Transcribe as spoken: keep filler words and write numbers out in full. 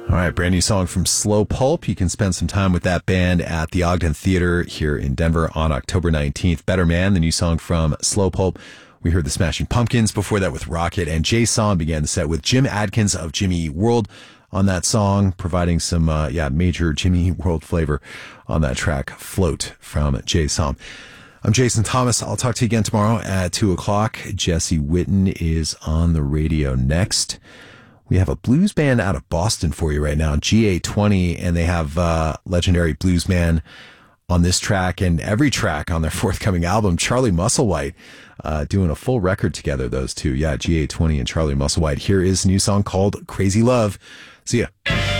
All right, brand new song from Slow Pulp. You can spend some time with that band at the Ogden Theater here in Denver on October nineteenth. Better Man, the new song from Slow Pulp. We heard the Smashing Pumpkins before that with Rocket, and Jay Som began the set with Jim Adkins of Jimmy Eat World on that song, providing some uh, yeah major Jimmy Eat World flavor on that track, Float, from Jay Som. I'm Jason Thomas. I'll talk to you again tomorrow at two o'clock. Jesse Witten is on the radio next. We have a blues band out of Boston for you right now, G A twenty, and they have uh, legendary blues man on this track and every track on their forthcoming album, Charlie Musselwhite, uh, doing a full record together, those two. Yeah, G A twenty and Charlie Musselwhite. Here is a new song called Crazy Love. See ya.